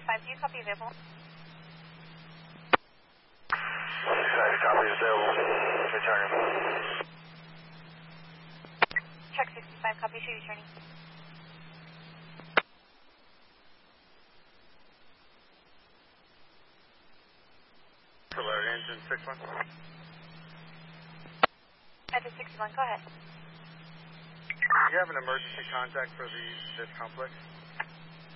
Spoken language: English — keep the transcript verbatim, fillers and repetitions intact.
sixty-five, do you copy available? sixty-five, copy available. Returning. Check sixty-five, copy, show returning. Hello, engine six one. Engine sixty-one, go ahead. Do you have an emergency contact for the this complex?